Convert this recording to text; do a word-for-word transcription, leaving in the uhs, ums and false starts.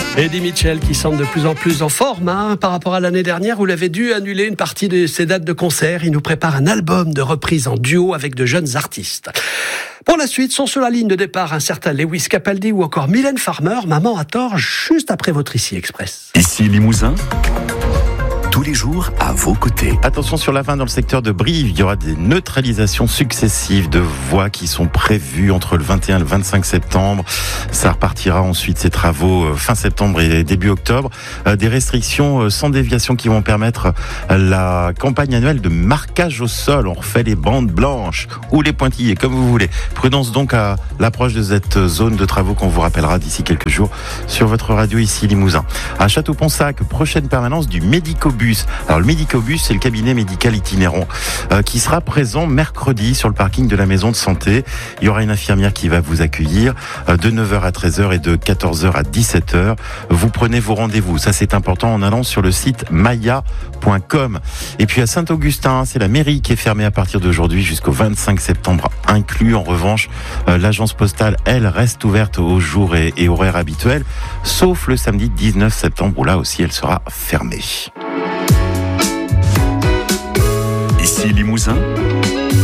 Eddie Mitchell qui semble de plus en plus en forme hein, par rapport à l'année dernière où il avait dû annuler une partie de ses dates de concert. Il nous prépare un album de reprise en duo avec de jeunes artistes. Pour la suite, sont sur la ligne de départ un certain Lewis Capaldi ou encore Mylène Farmer, Maman a tort, juste après votre Ici Express. Ici Limousin, tous les jours à vos côtés. Attention sur la fin dans le secteur de Brive, il y aura des neutralisations successives de voies qui sont prévues entre le vingt et un et le vingt-cinq septembre. Ça repartira ensuite ces travaux fin septembre et début octobre. Des restrictions sans déviation qui vont permettre la campagne annuelle de marquage au sol. On refait les bandes blanches ou les pointillés comme vous voulez. Prudence donc à l'approche de cette zone de travaux qu'on vous rappellera d'ici quelques jours sur votre radio ici Limousin. À Château-Ponsac, prochaine permanence du Médicobus. Alors le Médicobus, c'est le cabinet médical itinérant euh, qui sera présent mercredi sur le parking de la maison de santé. Il y aura une infirmière qui va vous accueillir euh, de neuf heures à treize heures et de quatorze heures à dix-sept heures. Vous prenez vos rendez-vous. Ça, c'est important en allant sur le site maya point com. Et puis à Saint-Augustin, c'est la mairie qui est fermée à partir d'aujourd'hui jusqu'au vingt-cinq septembre inclus. En revanche, euh, l'agence postale, elle, reste ouverte aux jours et, et horaires habituels, sauf le samedi dix-neuf septembre où là aussi elle sera fermée. Ici Limousin,